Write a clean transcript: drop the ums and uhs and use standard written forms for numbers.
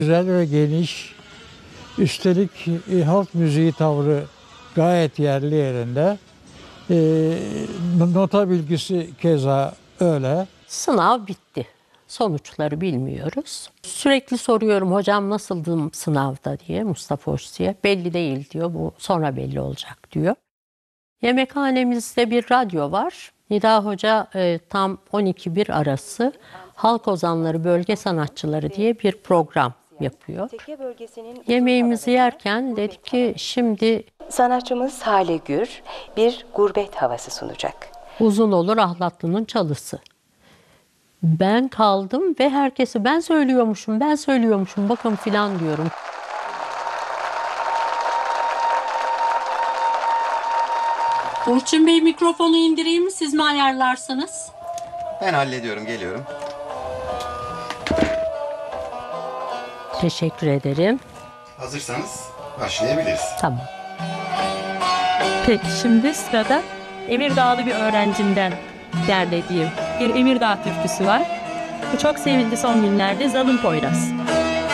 Güzel ve geniş, üstelik halk müziği tavrı gayet yerli yerinde. Nota bilgisi keza öyle. Sınav bitti. Sonuçları bilmiyoruz. Sürekli soruyorum hocam nasıldım sınavda diye Mustafa Hoşsu'ya. Belli değil diyor, bu sonra belli olacak diyor. Yemekhanemizde bir radyo var. Nida Hoca tam 12-1 arası Halk Ozanları Bölge Sanatçıları diye bir program yapıyor. Yemeğimizi yerken dedik ki şimdi sanatçımız Hale Gür bir gurbet havası sunacak. uzun olur Ahlatlı'nın çalısı. Ben kaldım ve herkese ben söylüyormuşum bakın filan diyorum. Burçin Bey mikrofonu indireyim mi, siz mi ayarlarsınız? Ben hallediyorum, geliyorum. Teşekkür ederim. Hazırsanız başlayabiliriz. Tamam. Peki şimdi sırada Emirdağlı bir öğrencimden derlediğim bir Emirdağ türküsü var. Bu çok sevildi son günlerde, Zalım Poyraz.